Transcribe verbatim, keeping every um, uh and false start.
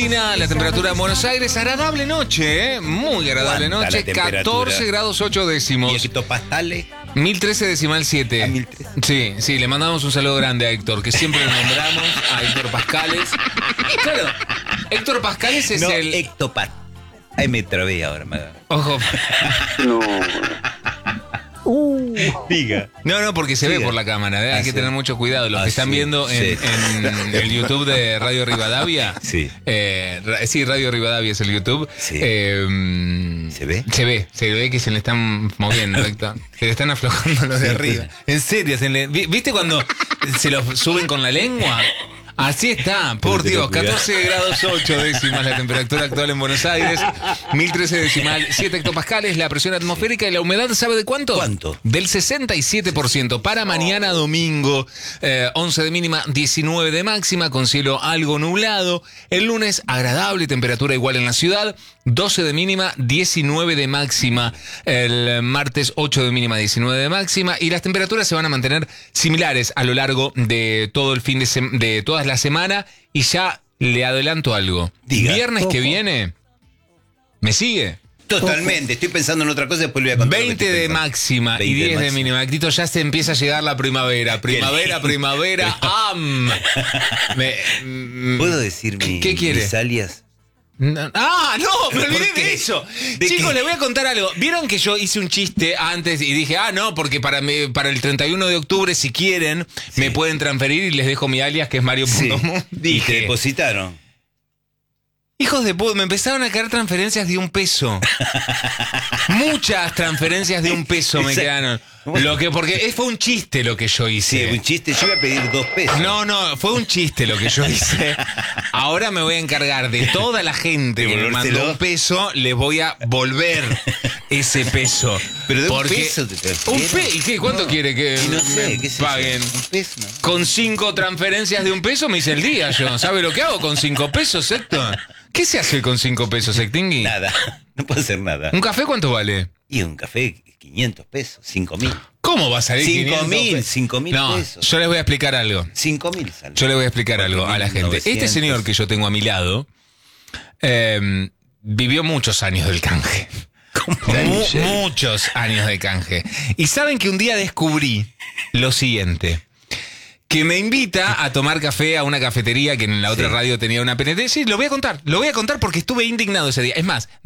La temperatura en Buenos Aires, agradable noche, ¿eh? Muy agradable noche, catorce grados ocho décimos. ¿Y hectopascales? mil trece decimal siete. Ah, mil trece. Sí, sí, le mandamos un saludo grande a Héctor, que siempre lo nombramos, a Héctor Pascales. Claro, Héctor Pascales es no, el... hectopascal. Ay, me trabé ahora, madame. Ojo. No. Uh, Diga. No, no, porque se Siga. ve por la cámara, ¿eh? Hay Ah, que sí. tener mucho cuidado. Los Ah, que están sí, viendo en, sí. en el YouTube de Radio Rivadavia. Sí. Eh, ra- sí, Radio Rivadavia es el YouTube. Sí. Eh, ¿Se ve? Se ve, se ve que se le están moviendo, Héctor. Se le están aflojando los de Sí, arriba. En serio, se le- ¿vi- ¿viste cuando se los suben con la lengua? Así está, por Pero Dios, ten cuidado. catorce grados ocho décimas la temperatura actual en Buenos Aires, mil trece decimal siete hectopascales, la presión atmosférica y la humedad, ¿sabe de cuánto? ¿Cuánto? Del sesenta y siete por ciento. Para mañana domingo, eh, once de mínima, diecinueve de máxima, con cielo algo nublado. El lunes, agradable, temperatura igual en la ciudad, doce de mínima, diecinueve de máxima. El martes, ocho de mínima, diecinueve de máxima. Y las temperaturas se van a mantener similares a lo largo de todo el fin de, sem- de toda la semana. Y ya le adelanto algo. Diga. Viernes que Ojo. viene, ¿me sigue? Totalmente. Estoy pensando en otra cosa y después le voy a contar. lo que veinte estoy de pensando. máxima y veinte diez de máxima. mínima. Actito, ya se empieza a llegar la primavera. Primavera, lindo. primavera. ¡Am! Me- mm, ¿Puedo decir mi, ¿Qué quiere? mis alias? no- ¡Ah, no! Me olvidé ¿Por qué? de eso. ¿De Chicos, qué? les voy a contar algo. ¿Vieron que yo hice un chiste antes y dije, ah, no, porque para, me- para el treinta y uno de octubre, si quieren, Sí. me pueden transferir y les dejo mi alias, que es Mario Sí. punto mu? Y te Dije, depositaron. hijos de puta, me empezaron a caer transferencias de un peso. Muchas transferencias de un peso me Exacto. quedaron. Lo que, porque es- fue un chiste lo que yo Sí, hice. un chiste. Yo iba a pedir dos pesos. No, no, fue un chiste lo que yo hice. Ahora me voy a encargar de toda la gente que me Devolvérselo. mandó un peso, les voy a volver ese peso. Pero de un Porque- peso te ¿Un transfieren. pe ¿Y qué? ¿Cuánto No. quiere que Y no sé, me qué sé yo. paguen? Un peso, ¿no? Con cinco transferencias de un peso me hice el día yo. ¿Sabe lo que hago con cinco pesos, Héctor? ¿Qué se hace con cinco pesos, Héctingui? Nada. No puedo hacer nada. ¿Un café cuánto vale? Y un café, quinientos pesos, cinco mil. ¿Cómo va a salir Cinco quinientos mil, pesos? cinco mil No, pesos. yo les voy a explicar algo. Cinco mil sale. Yo le voy a explicar algo a la gente. Este novecientos. señor que yo tengo a mi lado eh, vivió muchos años del canje. Mu- muchos años de canje. Y saben que un día descubrí lo siguiente. Que me invita a tomar café a una cafetería que en la otra Sí. radio tenía una P N T. Sí, lo voy a contar. Lo voy a contar porque estuve indignado ese día. Es más...